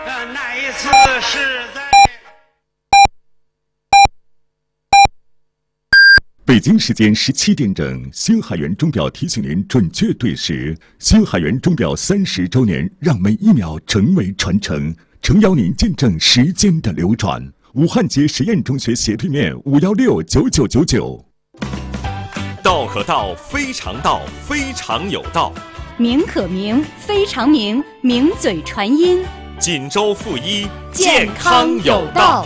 那一次是在北京时间17点整，星海源钟表提醒您准确对时。星海源钟表30周年，让每一秒成为传承，诚邀您见证时间的流转。武汉街实验中学斜对面5169999。 道可道，非常道，非常有道； 名可名，非常名，名嘴传音。 锦州附一， 健康有道。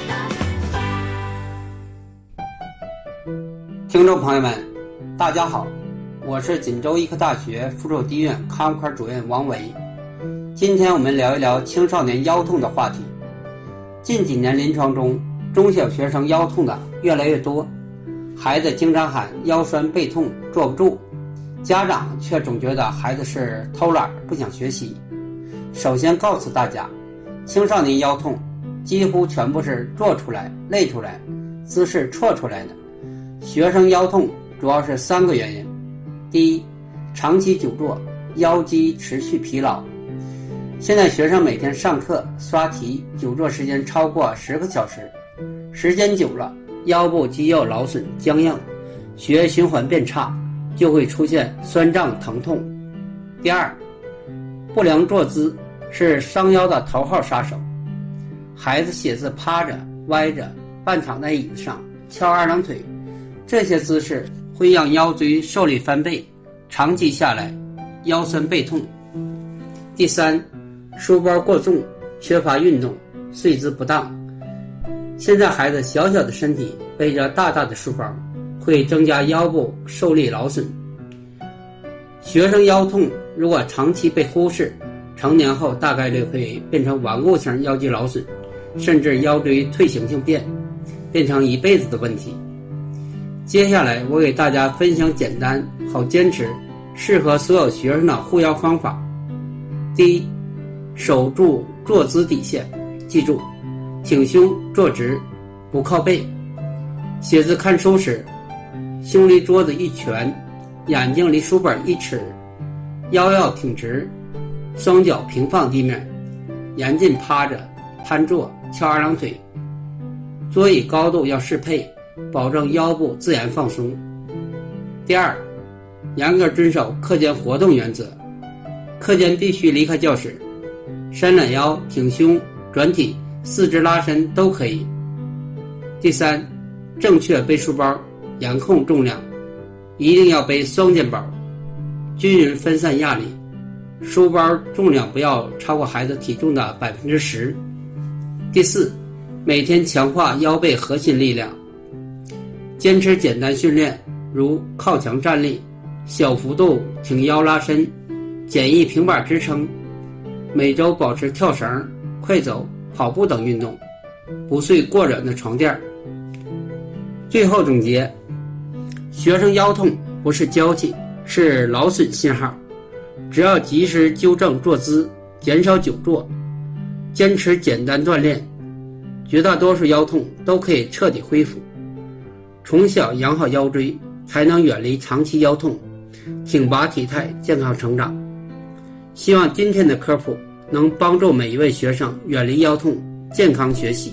听众朋友们，大家好，我是锦州医科大学附属第一院康复科主任王维。今天我们聊一聊青少年腰痛的话题。近几年临床中，中小学生腰痛的越来越多，孩子经常喊腰酸背痛坐不住，家长却总觉得孩子是偷懒不想学习。首先告诉大家，青少年腰痛几乎全部是坐出来累出来，姿势错出来的。学生腰痛主要是3个原因。第一，长期久坐，腰肌持续疲劳。现在学生每天上课刷题久坐时间超过10个小时，时间久了，腰部肌肉劳损僵硬，血液循环变差，就会出现酸胀疼痛。第二，不良坐姿是伤腰的头号杀手。孩子写字趴着、歪着、半躺在椅子上、翘二郎腿，这些姿势会让腰椎受力翻倍，长期下来腰酸背痛。第三，书包过重，缺乏运动，睡姿不当。现在孩子小小的身体背着大大的书包，会增加腰部受力劳损。学生腰痛如果长期被忽视，成年后大概率会变成顽固性腰肌劳损，甚至腰椎退行性变成一辈子的问题。接下来我给大家分享简单好坚持适合所有学生的护腰方法。第一，守住坐姿底线，记住挺胸坐直，不靠背。写字看书时，胸离桌子1拳，眼睛离书本1尺，腰要挺直，双脚平放地面，严禁趴着、瘫坐、翘二郎腿。桌椅高度要适配，保证腰部自然放松。第二，严格遵守课间活动原则，课间必须离开教室，伸懒腰、挺胸、转体、四肢拉伸都可以。第三，正确背书包，严控重量，一定要背双肩包，均匀分散压力，书包重量不要超过孩子体重的10%。第四，每天强化腰背核心力量，坚持简单训练，如靠墙站立、小幅度挺腰拉伸、简易平板支撑，每周保持跳绳、快走、跑步等运动，不睡过软的床垫。最后总结，学生腰痛不是娇气，是劳损信号。只要及时纠正坐姿，减少久坐，坚持简单锻炼，绝大多数腰痛都可以彻底恢复。从小养好腰椎，才能远离长期腰痛，挺拔体态，健康成长。希望今天的科普能帮助每一位学生远离腰痛，健康学习。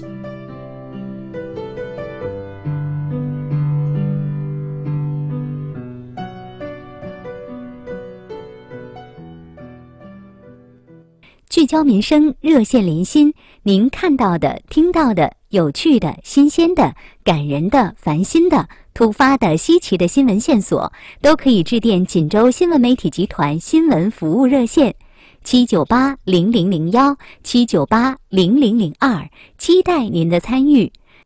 聚焦民生，热线连心，您看到的、听到的、有趣的、新鲜的、感人的、烦心的、突发的、稀奇的新闻线索，都可以致电锦州新闻媒体集团新闻服务热线7980001 7980002，期待您的参与。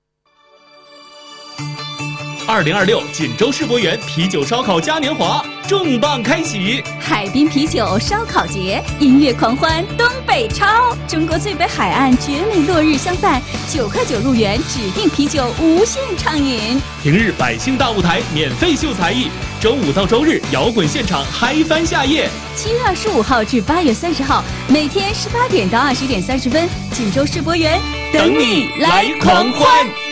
2026锦州世博园啤酒烧烤嘉年华重磅开启， 海滨啤酒烧烤节，音乐狂欢东北超，中国最北海岸绝美落日相伴，9块9入园，指定啤酒无限畅饮。 平日百姓大舞台免费秀才艺，周五到周日摇滚现场嗨翻夏夜。 7月25号至8月30号，每天18点到20点30分，锦州世博园等你来狂欢。